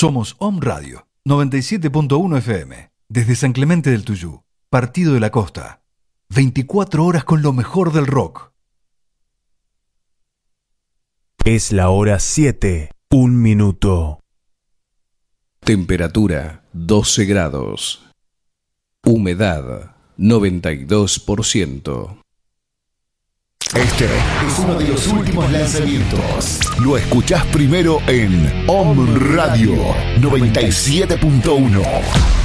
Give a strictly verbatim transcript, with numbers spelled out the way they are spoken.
Somos Om Radio, noventa y siete punto uno F M, desde San Clemente del Tuyú, Partido de la Costa. veinticuatro horas con lo mejor del rock. Es la hora siete, un minuto. Temperatura doce grados. Humedad noventa y dos por ciento. Este es uno de los últimos lanzamientos. Lo escuchás primero en Om Radio noventa y siete punto uno.